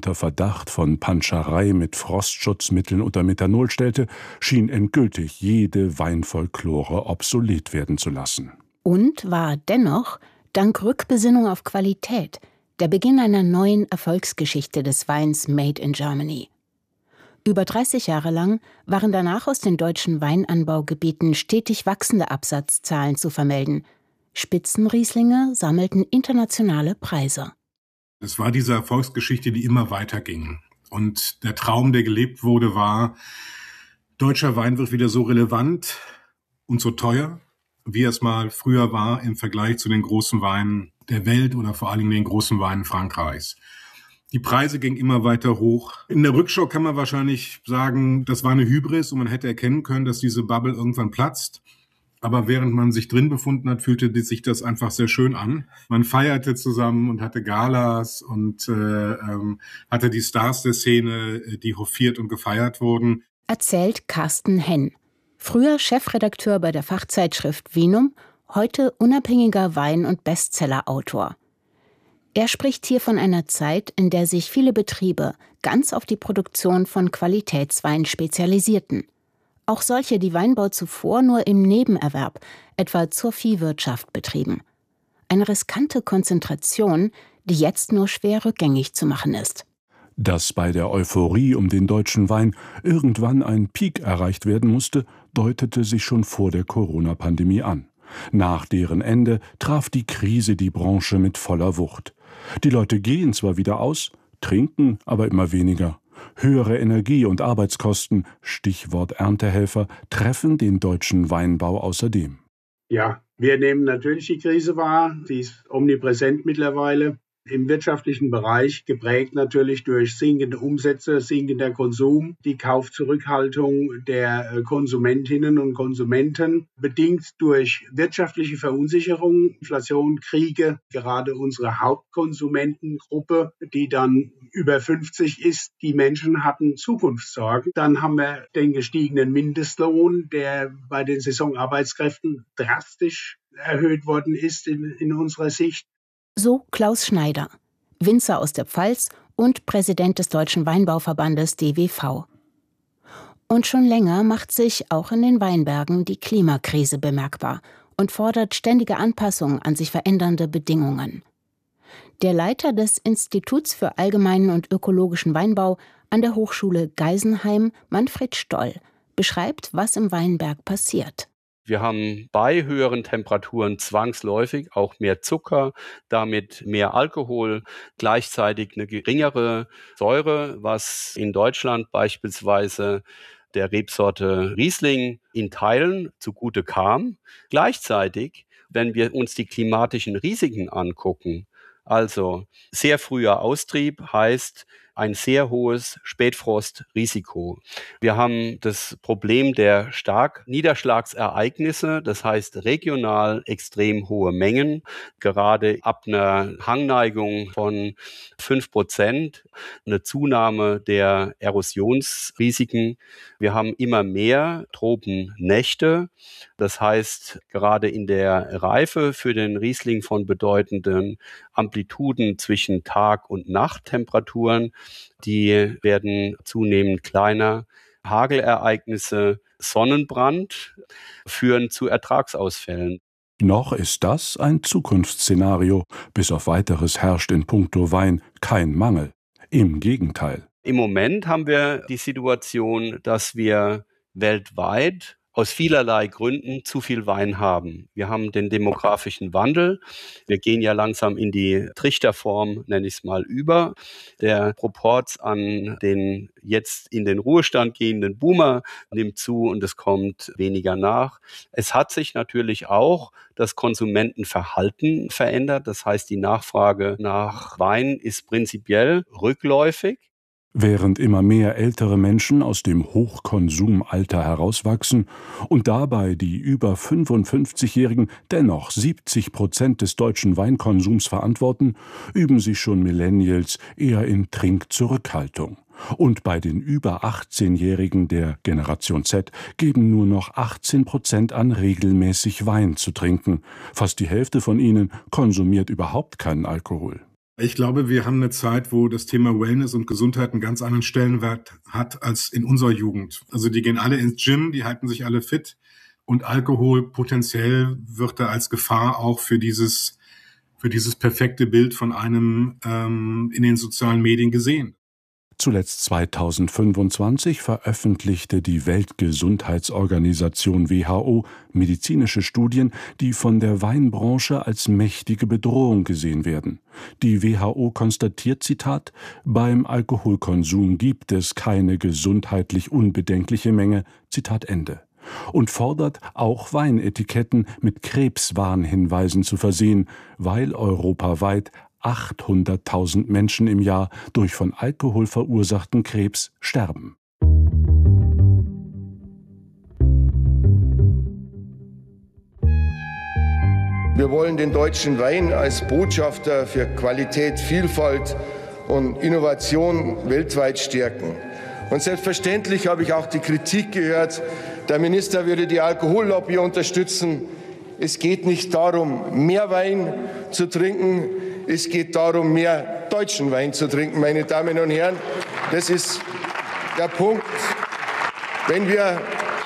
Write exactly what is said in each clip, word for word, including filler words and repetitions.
unter Verdacht von Panscherei mit Frostschutzmitteln oder Methanol stellte, schien endgültig jede Weinfolklore obsolet werden zu lassen. Und war dennoch, dank Rückbesinnung auf Qualität, der Beginn einer neuen Erfolgsgeschichte des Weins Made in Germany. Über dreißig Jahre lang waren danach aus den deutschen Weinanbaugebieten stetig wachsende Absatzzahlen zu vermelden. Spitzenrieslinge sammelten internationale Preise. Es war diese Erfolgsgeschichte, die immer weiterging. Und der Traum, der gelebt wurde, war, deutscher Wein wird wieder so relevant und so teuer, wie es mal früher war im Vergleich zu den großen Weinen der Welt oder vor allen Dingen den großen Weinen Frankreichs. Die Preise gingen immer weiter hoch. In der Rückschau kann man wahrscheinlich sagen, das war eine Hybris und man hätte erkennen können, dass diese Bubble irgendwann platzt. Aber während man sich drin befunden hat, fühlte sich das einfach sehr schön an. Man feierte zusammen und hatte Galas und äh, ähm, hatte die Stars der Szene, die hofiert und gefeiert wurden. Erzählt Carsten Henn, früher Chefredakteur bei der Fachzeitschrift Vinum, heute unabhängiger Wein- und Bestsellerautor. Er spricht hier von einer Zeit, in der sich viele Betriebe ganz auf die Produktion von Qualitätswein spezialisierten. Auch solche, die Weinbau zuvor nur im Nebenerwerb, etwa zur Viehwirtschaft, betrieben. Eine riskante Konzentration, die jetzt nur schwer rückgängig zu machen ist. Dass bei der Euphorie um den deutschen Wein irgendwann ein Peak erreicht werden musste, deutete sich schon vor der Corona-Pandemie an. Nach deren Ende traf die Krise die Branche mit voller Wucht. Die Leute gehen zwar wieder aus, trinken aber immer weniger. Höhere Energie- und Arbeitskosten, Stichwort Erntehelfer, treffen den deutschen Weinbau außerdem. Ja, wir nehmen natürlich die Krise wahr. Sie ist omnipräsent mittlerweile. Im wirtschaftlichen Bereich geprägt natürlich durch sinkende Umsätze, sinkender Konsum, die Kaufzurückhaltung der Konsumentinnen und Konsumenten, bedingt durch wirtschaftliche Verunsicherung, Inflation, Kriege, gerade unsere Hauptkonsumentengruppe, die dann über fünfzig ist, die Menschen hatten Zukunftssorgen. Dann haben wir den gestiegenen Mindestlohn, der bei den Saisonarbeitskräften drastisch erhöht worden ist in, in unserer Sicht. So Klaus Schneider, Winzer aus der Pfalz und Präsident des Deutschen Weinbauverbandes D W V. Und schon länger macht sich auch in den Weinbergen die Klimakrise bemerkbar und fordert ständige Anpassung an sich verändernde Bedingungen. Der Leiter des Instituts für allgemeinen und ökologischen Weinbau an der Hochschule Geisenheim, Manfred Stoll, beschreibt, was im Weinberg passiert. Wir haben bei höheren Temperaturen zwangsläufig auch mehr Zucker, damit mehr Alkohol, gleichzeitig eine geringere Säure, was in Deutschland beispielsweise der Rebsorte Riesling in Teilen zugute kam. Gleichzeitig, wenn wir uns die klimatischen Risiken angucken, also sehr früher Austrieb heißt ein sehr hohes Spätfrostrisiko. Wir haben das Problem der Starkniederschlagsereignisse, das heißt regional extrem hohe Mengen, gerade ab einer Hangneigung von fünf Prozent, eine Zunahme der Erosionsrisiken. Wir haben immer mehr Tropennächte, das heißt gerade in der Reife für den Riesling von bedeutenden Amplituden zwischen Tag- und Nachttemperaturen. Die werden zunehmend kleiner. Hagelereignisse, Sonnenbrand führen zu Ertragsausfällen. Noch ist das ein Zukunftsszenario. Bis auf Weiteres herrscht in puncto Wein kein Mangel. Im Gegenteil. Im Moment haben wir die Situation, dass wir weltweit aus vielerlei Gründen zu viel Wein haben. Wir haben den demografischen Wandel. Wir gehen ja langsam in die Trichterform, nenne ich es mal, über. Der Proporz an den jetzt in den Ruhestand gehenden Boomer nimmt zu und es kommt weniger nach. Es hat sich natürlich auch das Konsumentenverhalten verändert. Das heißt, die Nachfrage nach Wein ist prinzipiell rückläufig. Während immer mehr ältere Menschen aus dem Hochkonsumalter herauswachsen und dabei die über fünfundfünfzigjährigen dennoch siebzig Prozent des deutschen Weinkonsums verantworten, üben sich schon Millennials eher in Trinkzurückhaltung. Und bei den über achtzehnjährigen der Generation Z geben nur noch achtzehn Prozent an, regelmäßig Wein zu trinken. Fast die Hälfte von ihnen konsumiert überhaupt keinen Alkohol. Ich glaube, wir haben eine Zeit, wo das Thema Wellness und Gesundheit einen ganz anderen Stellenwert hat als in unserer Jugend. Also die gehen alle ins Gym, die halten sich alle fit und Alkohol potenziell wird da als Gefahr auch für dieses, für dieses perfekte Bild von einem ähm, in den sozialen Medien gesehen. Zuletzt zweitausendfünfundzwanzig veröffentlichte die Weltgesundheitsorganisation W H O medizinische Studien, die von der Weinbranche als mächtige Bedrohung gesehen werden. Die W H O konstatiert, Zitat, beim Alkoholkonsum gibt es keine gesundheitlich unbedenkliche Menge, Zitat Ende. Und fordert, auch Weinetiketten mit Krebswarnhinweisen zu versehen, weil europaweit achthunderttausend Menschen im Jahr durch von Alkohol verursachten Krebs sterben. Wir wollen den deutschen Wein als Botschafter für Qualität, Vielfalt und Innovation weltweit stärken. Und selbstverständlich habe ich auch die Kritik gehört, der Minister würde die Alkohollobby unterstützen. Es geht nicht darum, mehr Wein zu trinken. Es geht darum, mehr deutschen Wein zu trinken, meine Damen und Herren. Das ist der Punkt. Wenn wir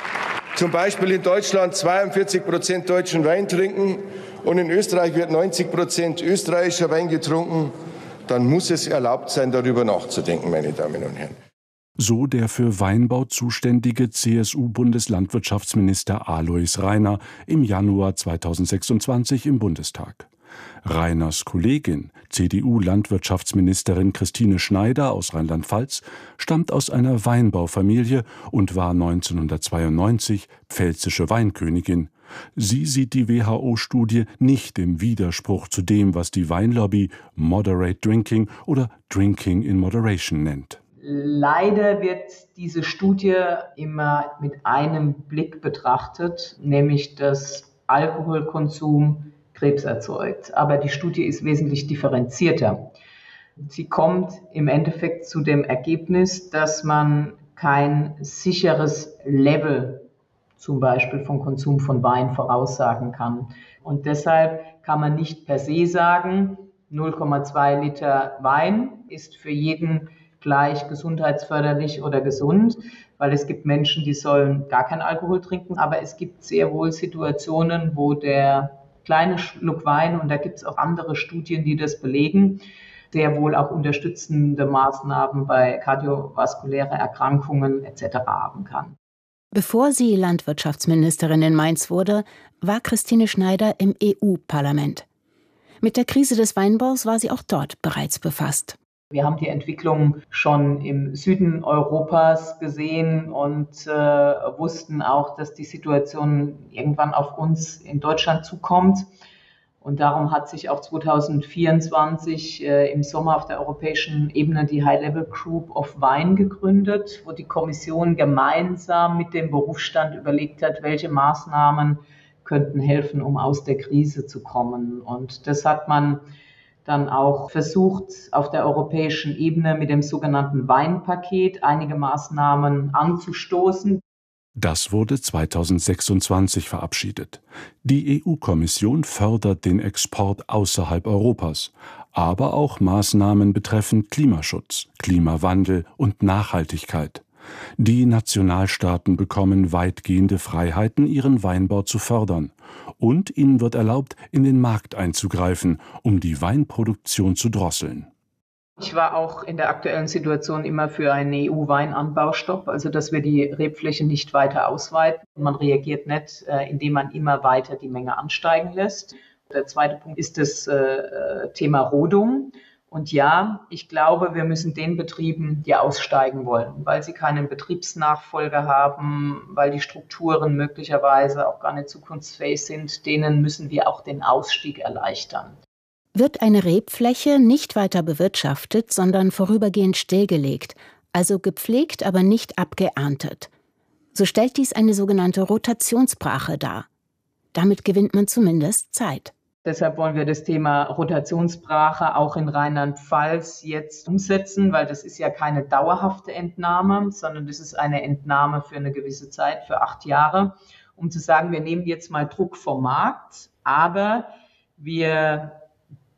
zum Beispiel in Deutschland zweiundvierzig Prozent deutschen Wein trinken und in Österreich wird neunzig Prozent österreichischer Wein getrunken, dann muss es erlaubt sein, darüber nachzudenken, meine Damen und Herren. So der für Weinbau zuständige C S U-Bundeslandwirtschaftsminister Alois Rainer im Januar zweitausendsechsundzwanzig im Bundestag. Rainers Kollegin, C D U-Landwirtschaftsministerin Christine Schneider aus Rheinland-Pfalz, stammt aus einer Weinbaufamilie und war neunzehnhundertzweiundneunzig pfälzische Weinkönigin. Sie sieht die W H O-Studie nicht im Widerspruch zu dem, was die Weinlobby Moderate Drinking oder Drinking in Moderation nennt. Leider wird diese Studie immer mit einem Blick betrachtet, nämlich dass Alkoholkonsum Krebs erzeugt. Aber die Studie ist wesentlich differenzierter. Sie kommt im Endeffekt zu dem Ergebnis, dass man kein sicheres Level zum Beispiel vom Konsum von Wein voraussagen kann. Und deshalb kann man nicht per se sagen, null Komma zwei Liter Wein ist für jeden gleich gesundheitsförderlich oder gesund, weil es gibt Menschen, die sollen gar keinen Alkohol trinken, aber es gibt sehr wohl Situationen, wo der kleine Schluck Wein, und da gibt es auch andere Studien, die das belegen, sehr wohl auch unterstützende Maßnahmen bei kardiovaskulären Erkrankungen et cetera haben kann. Bevor sie Landwirtschaftsministerin in Mainz wurde, war Christine Schneider im E U-Parlament. Mit der Krise des Weinbaus war sie auch dort bereits befasst. Wir haben die Entwicklung schon im Süden Europas gesehen und äh, wussten auch, dass die Situation irgendwann auf uns in Deutschland zukommt. Und darum hat sich auch zweitausendvierundzwanzig äh, im Sommer auf der europäischen Ebene die High-Level Group of Wine gegründet, wo die Kommission gemeinsam mit dem Berufsstand überlegt hat, welche Maßnahmen könnten helfen, um aus der Krise zu kommen. Und das hat man dann auch versucht, auf der europäischen Ebene mit dem sogenannten Weinpaket einige Maßnahmen anzustoßen. Das wurde zweitausendsechsundzwanzig verabschiedet. Die E U-Kommission fördert den Export außerhalb Europas, aber auch Maßnahmen betreffend Klimaschutz, Klimawandel und Nachhaltigkeit. Die Nationalstaaten bekommen weitgehende Freiheiten, ihren Weinbau zu fördern. Und ihnen wird erlaubt, in den Markt einzugreifen, um die Weinproduktion zu drosseln. Ich war auch in der aktuellen Situation immer für einen E U-Weinanbaustopp, also dass wir die Rebfläche nicht weiter ausweiten. Man reagiert nicht, indem man immer weiter die Menge ansteigen lässt. Der zweite Punkt ist das äh, Thema Rodung. Und ja, ich glaube, wir müssen den Betrieben, die aussteigen wollen, weil sie keinen Betriebsnachfolger haben, weil die Strukturen möglicherweise auch gar nicht zukunftsfähig sind, denen müssen wir auch den Ausstieg erleichtern. Wird eine Rebfläche nicht weiter bewirtschaftet, sondern vorübergehend stillgelegt, also gepflegt, aber nicht abgeerntet, so stellt dies eine sogenannte Rotationsbrache dar. Damit gewinnt man zumindest Zeit. Deshalb wollen wir das Thema Rotationsbrache auch in Rheinland-Pfalz jetzt umsetzen, weil das ist ja keine dauerhafte Entnahme, sondern das ist eine Entnahme für eine gewisse Zeit, für acht Jahre, um zu sagen, wir nehmen jetzt mal Druck vom Markt, aber wir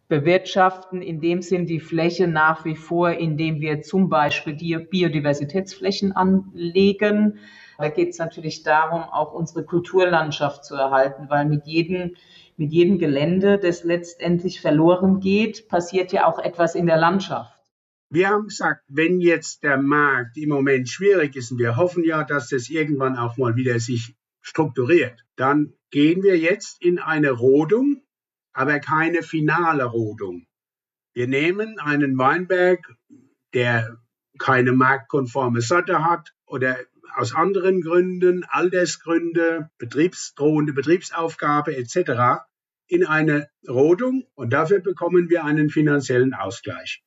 bewirtschaften in dem Sinn die Fläche nach wie vor, indem wir zum Beispiel die Biodiversitätsflächen anlegen. Da geht es natürlich darum, auch unsere Kulturlandschaft zu erhalten, weil mit jedem, mit jedem Gelände, das letztendlich verloren geht, passiert ja auch etwas in der Landschaft. Wir haben gesagt, wenn jetzt der Markt im Moment schwierig ist, und wir hoffen ja, dass das irgendwann auch mal wieder sich strukturiert, dann gehen wir jetzt in eine Rodung, aber keine finale Rodung. Wir nehmen einen Weinberg, der keine marktkonforme Sorte hat oder aus anderen Gründen, Altersgründe, betriebsdrohende Betriebsaufgabe et cetera, in eine Rodung und dafür bekommen wir einen finanziellen Ausgleich.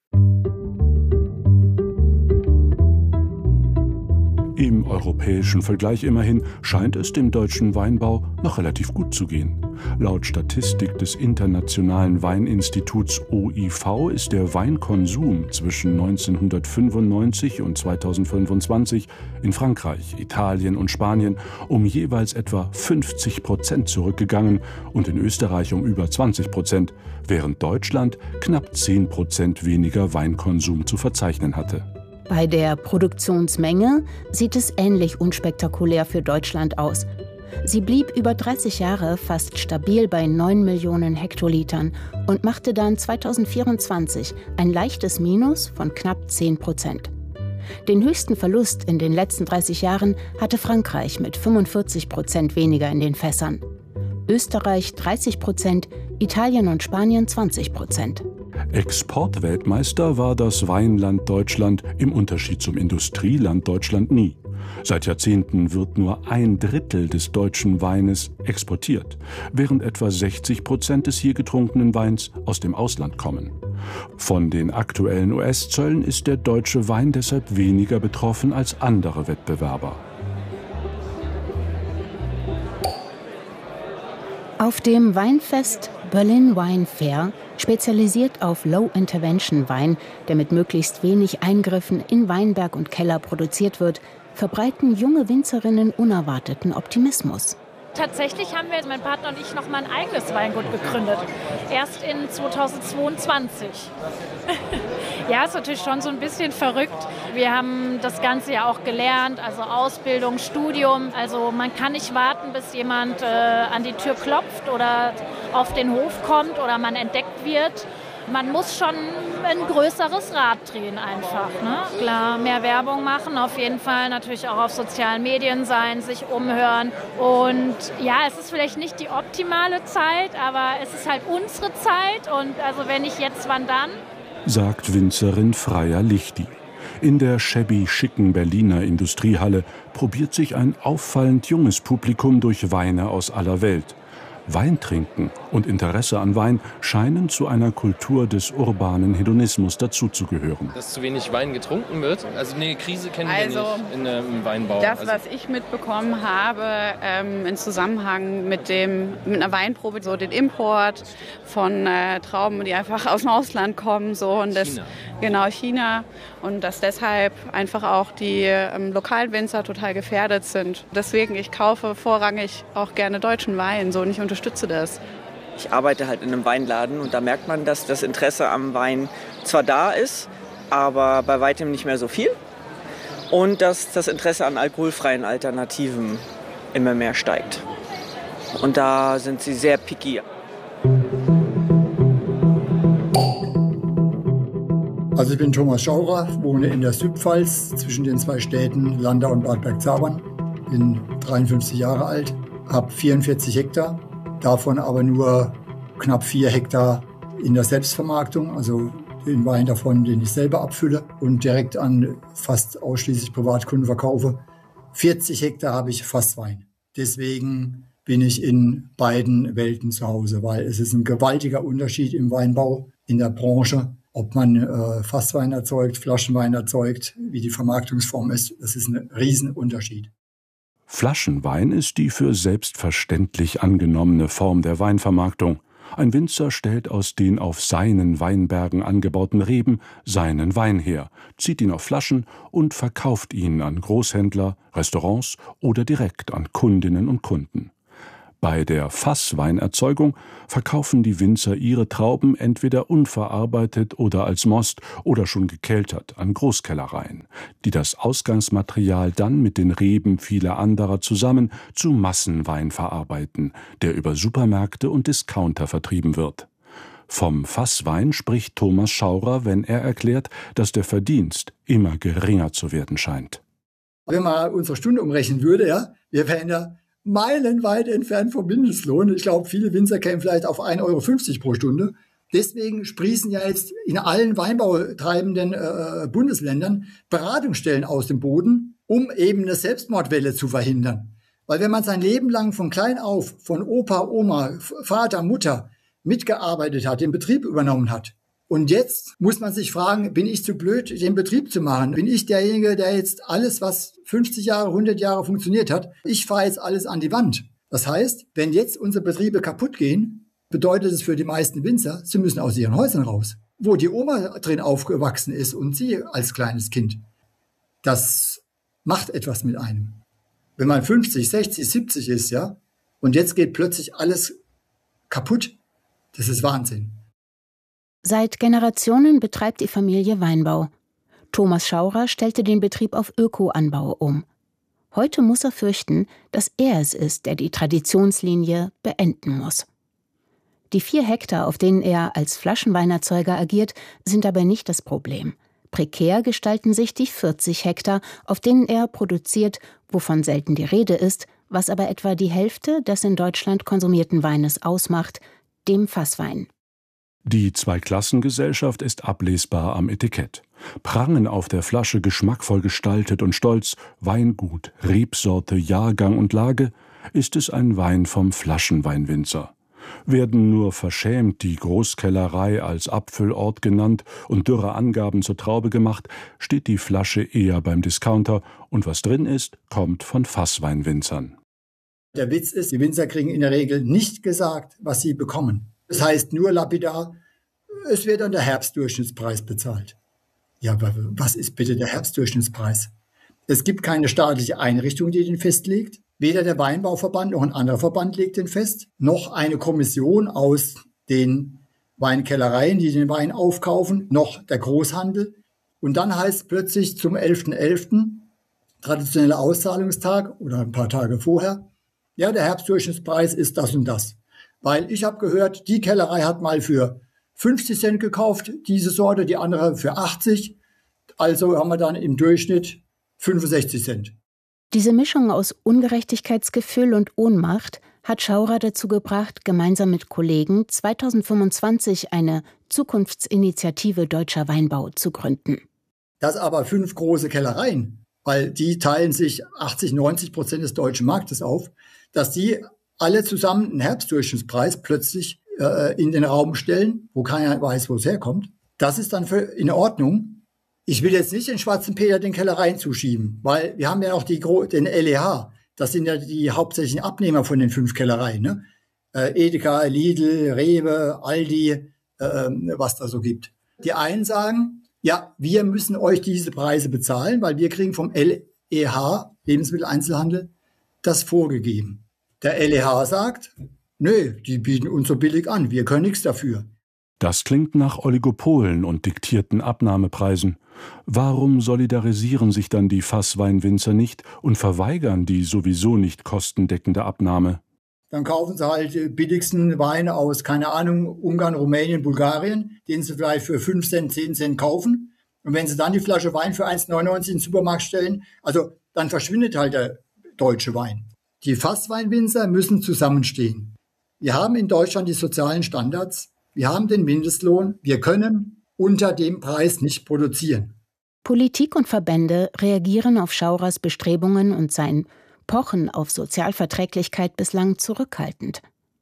Im europäischen Vergleich immerhin scheint es dem deutschen Weinbau noch relativ gut zu gehen. Laut Statistik des Internationalen Weininstituts O I V ist der Weinkonsum zwischen neunzehnhundertfünfundneunzig und zweitausendfünfundzwanzig in Frankreich, Italien und Spanien um jeweils etwa fünfzig Prozent zurückgegangen und in Österreich um über zwanzig Prozent, während Deutschland knapp zehn Prozent weniger Weinkonsum zu verzeichnen hatte. Bei der Produktionsmenge sieht es ähnlich unspektakulär für Deutschland aus. Sie blieb über dreißig Jahre fast stabil bei neun Millionen Hektolitern und machte dann zweitausendvierundzwanzig ein leichtes Minus von knapp zehn Prozent. Den höchsten Verlust in den letzten dreißig Jahren hatte Frankreich mit fünfundvierzig Prozent weniger in den Fässern. Österreich dreißig Prozent, Italien und Spanien zwanzig Prozent. Exportweltmeister war das Weinland Deutschland im Unterschied zum Industrieland Deutschland nie. Seit Jahrzehnten wird nur ein Drittel des deutschen Weines exportiert, während etwa sechzig Prozent des hier getrunkenen Weins aus dem Ausland kommen. Von den aktuellen U S-Zöllen ist der deutsche Wein deshalb weniger betroffen als andere Wettbewerber. Auf dem Weinfest Berlin Wine Fair, spezialisiert auf Low-Intervention-Wein, der mit möglichst wenig Eingriffen in Weinberg und Keller produziert wird, verbreiten junge Winzerinnen unerwarteten Optimismus. Tatsächlich haben wir, mein Partner und ich, noch mal ein eigenes Weingut gegründet. Erst in zweitausendzweiundzwanzig. Ja, ist natürlich schon so ein bisschen verrückt. Wir haben das Ganze ja auch gelernt, also Ausbildung, Studium. Also man kann nicht warten, bis jemand äh, an die Tür klopft oder auf den Hof kommt oder man entdeckt wird. Man muss schon ein größeres Rad drehen einfach. Ne? Klar, mehr Werbung machen, auf jeden Fall natürlich auch auf sozialen Medien sein, sich umhören. Und ja, es ist vielleicht nicht die optimale Zeit, aber es ist halt unsere Zeit. Und also wenn nicht jetzt, wann dann? Sagt Winzerin Freya Lichti. In der shabby schicken Berliner Industriehalle probiert sich ein auffallend junges Publikum durch Weine aus aller Welt. Weintrinken und Interesse an Wein scheinen zu einer Kultur des urbanen Hedonismus dazuzugehören. Dass zu wenig Wein getrunken wird? Also eine Krise kennen also, wir nicht in, äh, im Weinbau. Das, also, was ich mitbekommen habe ähm, im Zusammenhang mit, dem, mit einer Weinprobe, so den Import von äh, Trauben, die einfach aus dem Ausland kommen. So, und das, China. Genau, China. Und dass deshalb einfach auch die ähm, lokalen Winzer total gefährdet sind. Deswegen, ich kaufe vorrangig auch gerne deutschen Wein. So, und ich unterstütze das. Ich arbeite halt in einem Weinladen und da merkt man, dass das Interesse am Wein zwar da ist, aber bei weitem nicht mehr so viel. Und dass das Interesse an alkoholfreien Alternativen immer mehr steigt. Und da sind sie sehr picky. Also ich bin Thomas Schaurer, wohne in der Südpfalz zwischen den zwei Städten Landau und Bad Bergzabern. Bin dreiundfünfzig Jahre alt, habe vierundvierzig Hektar. Davon aber nur knapp vier Hektar in der Selbstvermarktung, also den Wein davon, den ich selber abfülle und direkt an fast ausschließlich Privatkunden verkaufe. vierzig Hektar habe ich Fasswein. Deswegen bin ich in beiden Welten zu Hause, weil es ist ein gewaltiger Unterschied im Weinbau, in der Branche, ob man äh, Fasswein erzeugt, Flaschenwein erzeugt, wie die Vermarktungsform ist. Das ist ein Riesenunterschied. Flaschenwein ist die für selbstverständlich angenommene Form der Weinvermarktung. Ein Winzer stellt aus den auf seinen Weinbergen angebauten Reben seinen Wein her, zieht ihn auf Flaschen und verkauft ihn an Großhändler, Restaurants oder direkt an Kundinnen und Kunden. Bei der Fassweinerzeugung verkaufen die Winzer ihre Trauben entweder unverarbeitet oder als Most oder schon gekeltert an Großkellereien, die das Ausgangsmaterial dann mit den Reben vieler anderer zusammen zu Massenwein verarbeiten, der über Supermärkte und Discounter vertrieben wird. Vom Fasswein spricht Thomas Schaurer, wenn er erklärt, dass der Verdienst immer geringer zu werden scheint. Wenn man unsere Stunde umrechnen würde, ja, wir wären ja meilenweit entfernt vom Mindestlohn. Ich glaube, viele Winzer kämen vielleicht auf ein Euro fünfzig pro Stunde. Deswegen sprießen ja jetzt in allen weinbautreibenden äh, Bundesländern Beratungsstellen aus dem Boden, um eben eine Selbstmordwelle zu verhindern. Weil wenn man sein Leben lang von klein auf, von Opa, Oma, Vater, Mutter mitgearbeitet hat, den Betrieb übernommen hat, und jetzt muss man sich fragen, bin ich zu blöd, den Betrieb zu machen? Bin ich derjenige, der jetzt alles, was fünfzig Jahre, hundert Jahre funktioniert hat, ich fahre jetzt alles an die Wand? Das heißt, wenn jetzt unsere Betriebe kaputt gehen, bedeutet es für die meisten Winzer, sie müssen aus ihren Häusern raus, wo die Oma drin aufgewachsen ist und sie als kleines Kind. Das macht etwas mit einem. Wenn man fünfzig, sechzig, siebzig ist, ja, und jetzt geht plötzlich alles kaputt, das ist Wahnsinn. Seit Generationen betreibt die Familie Weinbau. Thomas Schaurer stellte den Betrieb auf Öko-Anbau um. Heute muss er fürchten, dass er es ist, der die Traditionslinie beenden muss. Die vier Hektar, auf denen er als Flaschenweinerzeuger agiert, sind dabei nicht das Problem. Prekär gestalten sich die vierzig Hektar, auf denen er produziert, wovon selten die Rede ist, was aber etwa die Hälfte des in Deutschland konsumierten Weines ausmacht, dem Fasswein. Die Zweiklassengesellschaft ist ablesbar am Etikett. Prangen auf der Flasche geschmackvoll gestaltet und stolz Weingut, Rebsorte, Jahrgang und Lage, ist es ein Wein vom Flaschenweinwinzer. Werden nur verschämt die Großkellerei als Abfüllort genannt und dürre Angaben zur Traube gemacht, steht die Flasche eher beim Discounter und was drin ist, kommt von Fassweinwinzern. Der Witz ist, die Winzer kriegen in der Regel nicht gesagt, was sie bekommen. Das heißt nur lapidar, es wird dann der Herbstdurchschnittspreis bezahlt. Ja, aber was ist bitte der Herbstdurchschnittspreis? Es gibt keine staatliche Einrichtung, die den festlegt. Weder der Weinbauverband noch ein anderer Verband legt den fest, noch eine Kommission aus den Weinkellereien, die den Wein aufkaufen, noch der Großhandel. Und dann heißt plötzlich zum elften elften traditioneller Auszahlungstag oder ein paar Tage vorher, ja, der Herbstdurchschnittspreis ist das und das. Weil ich habe gehört, die Kellerei hat mal für fünfzig Cent gekauft, diese Sorte, die andere für achtzig. Also haben wir dann im Durchschnitt fünfundsechzig Cent. Diese Mischung aus Ungerechtigkeitsgefühl und Ohnmacht hat Schaurer dazu gebracht, gemeinsam mit Kollegen zweitausendfünfundzwanzig eine Zukunftsinitiative Deutscher Weinbau zu gründen. Das aber fünf große Kellereien, weil die teilen sich achtzig, neunzig Prozent des deutschen Marktes auf, dass die alle zusammen einen Herbstdurchschnittspreis plötzlich äh, in den Raum stellen, wo keiner weiß, wo es herkommt. Das ist dann für, in Ordnung. Ich will jetzt nicht den schwarzen Peter den Kellereien zuschieben, weil wir haben ja auch die, den L E H. Das sind ja die hauptsächlichen Abnehmer von den fünf Kellereien. Ne? Äh, Edeka, Lidl, Rewe, Aldi, äh, was da so gibt. Die einen sagen, ja, wir müssen euch diese Preise bezahlen, weil wir kriegen vom L E H, Lebensmitteleinzelhandel, das vorgegeben. Der L E H sagt, nö, die bieten uns so billig an, wir können nichts dafür. Das klingt nach Oligopolen und diktierten Abnahmepreisen. Warum solidarisieren sich dann die Fassweinwinzer nicht und verweigern die sowieso nicht kostendeckende Abnahme? Dann kaufen sie halt die billigsten Weine aus, keine Ahnung, Ungarn, Rumänien, Bulgarien, den sie vielleicht für fünf Cent, zehn Cent kaufen. Und wenn sie dann die Flasche Wein für eins neunundneunzig in den Supermarkt stellen, also dann verschwindet halt der deutsche Wein. Die Fassweinwinzer müssen zusammenstehen. Wir haben in Deutschland die sozialen Standards, wir haben den Mindestlohn, wir können unter dem Preis nicht produzieren. Politik und Verbände reagieren auf Schaurers Bestrebungen und sein Pochen auf Sozialverträglichkeit bislang zurückhaltend.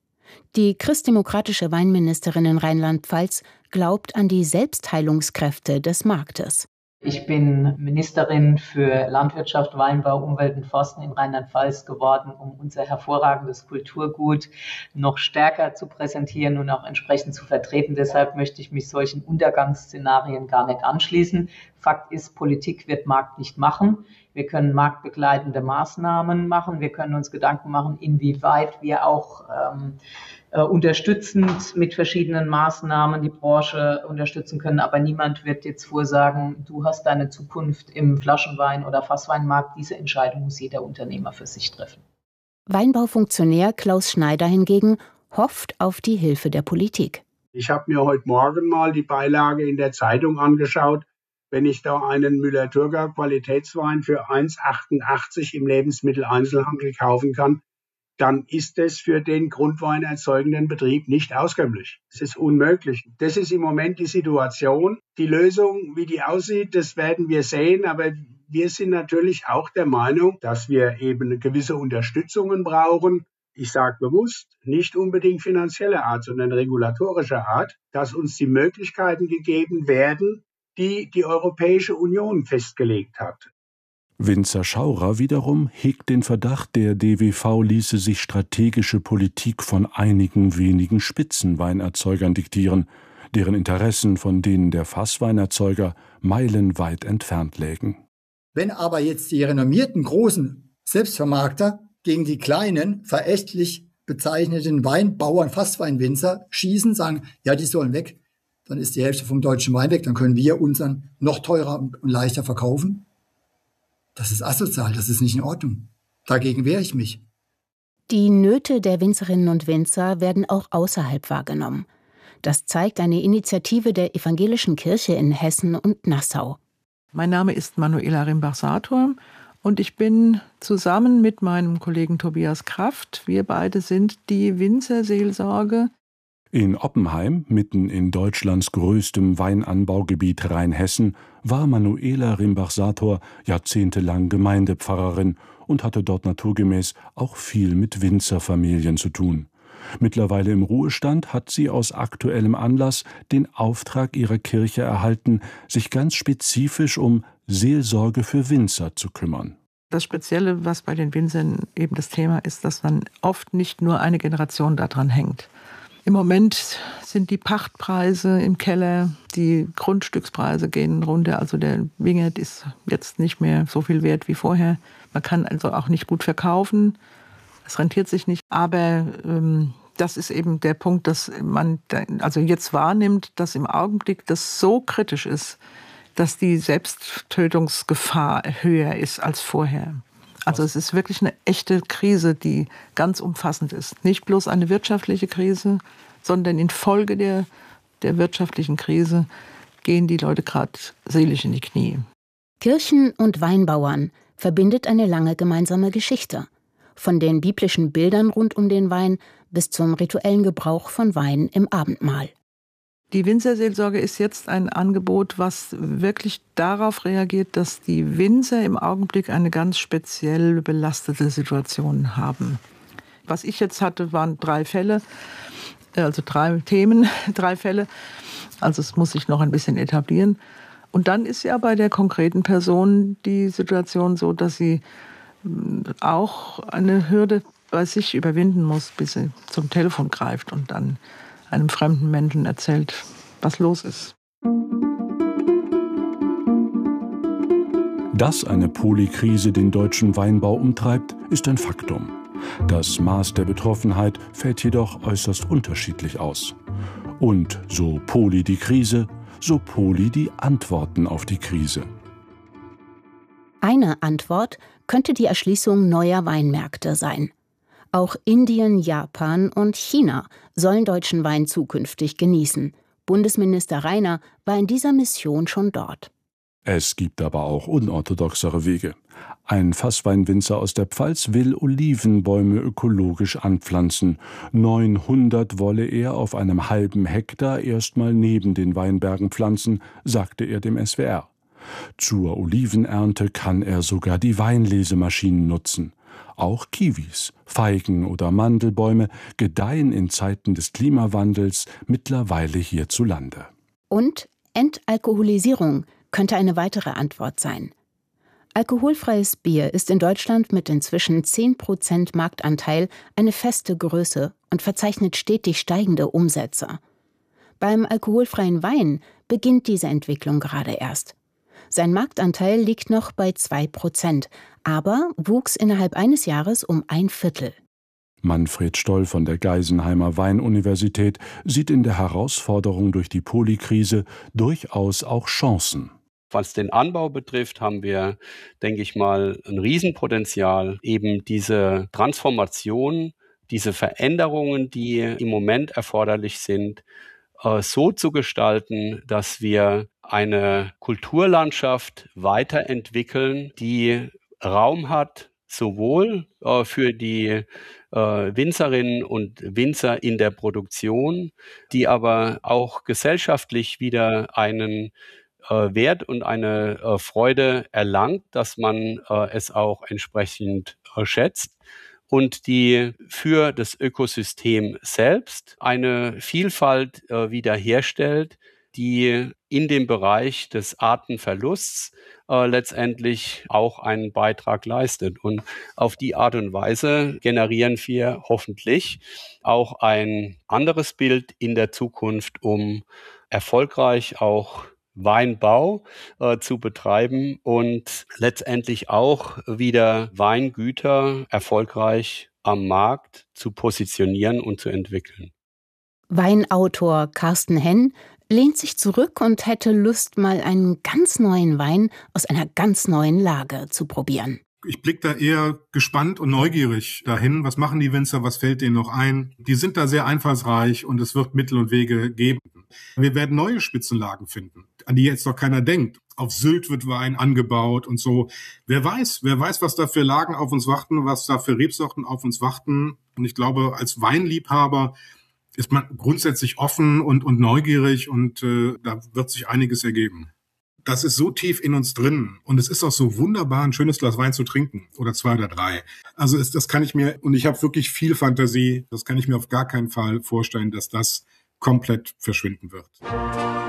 Die christdemokratische Weinministerin in Rheinland-Pfalz glaubt an die Selbstheilungskräfte des Marktes. Ich bin Ministerin für Landwirtschaft, Weinbau, Umwelt und Forsten in Rheinland-Pfalz geworden, um unser hervorragendes Kulturgut noch stärker zu präsentieren und auch entsprechend zu vertreten. Deshalb möchte ich mich solchen Untergangsszenarien gar nicht anschließen. Fakt ist, Politik wird Markt nicht machen. Wir können marktbegleitende Maßnahmen machen. Wir können uns Gedanken machen, inwieweit wir auch ähm, äh, unterstützend mit verschiedenen Maßnahmen die Branche unterstützen können. Aber niemand wird jetzt vorsagen, du hast deine Zukunft im Flaschenwein- oder Fassweinmarkt. Diese Entscheidung muss jeder Unternehmer für sich treffen. Weinbaufunktionär Klaus Schneider hingegen hofft auf die Hilfe der Politik. Ich habe mir heute Morgen mal die Beilage in der Zeitung angeschaut. Wenn ich da einen Müller-Thurgau Qualitätswein für eins Komma achtundachtzig im Lebensmitteleinzelhandel kaufen kann, dann ist es für den Grundwein erzeugenden Betrieb nicht auskömmlich. Es ist unmöglich. Das ist im Moment die Situation. Die Lösung, wie die aussieht, das werden wir sehen. Aber wir sind natürlich auch der Meinung, dass wir eben gewisse Unterstützungen brauchen. Ich sage bewusst, nicht unbedingt finanzieller Art, sondern regulatorischer Art, dass uns die Möglichkeiten gegeben werden, die die Europäische Union festgelegt hat. Winzer Schaurer wiederum hegt den Verdacht, der D W V ließe sich strategische Politik von einigen wenigen Spitzenweinerzeugern diktieren, deren Interessen von denen der Fassweinerzeuger meilenweit entfernt lägen. Wenn aber jetzt die renommierten großen Selbstvermarkter gegen die kleinen, verächtlich bezeichneten Weinbauern, Fassweinwinzer schießen, sagen, ja, die sollen weg, dann ist die Hälfte vom deutschen Wein weg, dann können wir unseren noch teurer und leichter verkaufen. Das ist asozial, das ist nicht in Ordnung. Dagegen wehre ich mich. Die Nöte der Winzerinnen und Winzer werden auch außerhalb wahrgenommen. Das zeigt eine Initiative der Evangelischen Kirche in Hessen und Nassau. Mein Name ist Manuela Rimbach-Sator und ich bin zusammen mit meinem Kollegen Tobias Kraft, wir beide sind die Winzerseelsorge. In Oppenheim, mitten in Deutschlands größtem Weinanbaugebiet Rheinhessen, war Manuela Rimbach-Sator jahrzehntelang Gemeindepfarrerin und hatte dort naturgemäß auch viel mit Winzerfamilien zu tun. Mittlerweile im Ruhestand hat sie aus aktuellem Anlass den Auftrag ihrer Kirche erhalten, sich ganz spezifisch um Seelsorge für Winzer zu kümmern. Das Spezielle, was bei den Winzern eben das Thema ist, dass man oft nicht nur eine Generation daran hängt. Im Moment sind die Pachtpreise im Keller, die Grundstückspreise gehen runter. Also der Wingert ist jetzt nicht mehr so viel wert wie vorher. Man kann also auch nicht gut verkaufen. Es rentiert sich nicht. Aber ähm, das ist eben der Punkt, dass man also jetzt wahrnimmt, dass im Augenblick das so kritisch ist, dass die Selbsttötungsgefahr höher ist als vorher. Also es ist wirklich eine echte Krise, die ganz umfassend ist. Nicht bloß eine wirtschaftliche Krise, sondern infolge der, der wirtschaftlichen Krise gehen die Leute gerade seelisch in die Knie. Kirchen und Weinbauern verbindet eine lange gemeinsame Geschichte. Von den biblischen Bildern rund um den Wein bis zum rituellen Gebrauch von Wein im Abendmahl. Die Winzerseelsorge ist jetzt ein Angebot, was wirklich darauf reagiert, dass die Winzer im Augenblick eine ganz speziell belastete Situation haben. Was ich jetzt hatte, waren drei Fälle, also drei Themen, drei Fälle. Also es muss sich noch ein bisschen etablieren. Und dann ist ja bei der konkreten Person die Situation so, dass sie auch eine Hürde bei sich überwinden muss, bis sie zum Telefon greift und dann einem fremden Menschen erzählt, was los ist. Dass eine Polykrise den deutschen Weinbau umtreibt, ist ein Faktum. Das Maß der Betroffenheit fällt jedoch äußerst unterschiedlich aus. Und so poly die Krise, so poly die Antworten auf die Krise. Eine Antwort könnte die Erschließung neuer Weinmärkte sein. Auch Indien, Japan und China sollen deutschen Wein zukünftig genießen. Bundesminister Rainer war in dieser Mission schon dort. Es gibt aber auch unorthodoxere Wege. Ein Fassweinwinzer aus der Pfalz will Olivenbäume ökologisch anpflanzen. neunhundert wolle er auf einem halben Hektar erstmal neben den Weinbergen pflanzen, sagte er dem S W R. Zur Olivenernte kann er sogar die Weinlesemaschinen nutzen. Auch Kiwis, Feigen oder Mandelbäume gedeihen in Zeiten des Klimawandels mittlerweile hierzulande. Und Entalkoholisierung könnte eine weitere Antwort sein. Alkoholfreies Bier ist in Deutschland mit inzwischen zehn Prozent Marktanteil eine feste Größe und verzeichnet stetig steigende Umsätze. Beim alkoholfreien Wein beginnt diese Entwicklung gerade erst. Sein Marktanteil liegt noch bei zwei Prozent, aber wuchs innerhalb eines Jahres um ein Viertel. Manfred Stoll von der Geisenheimer Weinuniversität sieht in der Herausforderung durch die Polykrise durchaus auch Chancen. Was den Anbau betrifft, haben wir, denke ich mal, ein Riesenpotenzial, eben diese Transformation, diese Veränderungen, die im Moment erforderlich sind, so zu gestalten, dass wir eine Kulturlandschaft weiterentwickeln, die Raum hat, sowohl äh, für die äh, Winzerinnen und Winzer in der Produktion, die aber auch gesellschaftlich wieder einen äh, Wert und eine äh, Freude erlangt, dass man äh, es auch entsprechend äh, schätzt. Und die für das Ökosystem selbst eine Vielfalt äh, wiederherstellt, die in dem Bereich des Artenverlusts äh, letztendlich auch einen Beitrag leistet. Und auf die Art und Weise generieren wir hoffentlich auch ein anderes Bild in der Zukunft, um erfolgreich auch Weinbau äh, zu betreiben und letztendlich auch wieder Weingüter erfolgreich am Markt zu positionieren und zu entwickeln. Weinautor Carsten Henn lehnt sich zurück und hätte Lust, mal einen ganz neuen Wein aus einer ganz neuen Lage zu probieren. Ich blicke da eher gespannt und neugierig dahin. Was machen die Winzer? Was fällt denen noch ein? Die sind da sehr einfallsreich und es wird Mittel und Wege geben. Wir werden neue Spitzenlagen finden, an die jetzt noch keiner denkt. Auf Sylt wird Wein angebaut und so. Wer weiß, wer weiß, was da für Lagen auf uns warten, was da für Rebsorten auf uns warten. Und ich glaube, als Weinliebhaber ist man grundsätzlich offen und, und neugierig und äh, da wird sich einiges ergeben. Das ist so tief in uns drin und es ist auch so wunderbar, ein schönes Glas Wein zu trinken oder zwei oder drei. Also ist, das kann ich mir, und ich habe wirklich viel Fantasie, das kann ich mir auf gar keinen Fall vorstellen, dass das komplett verschwinden wird.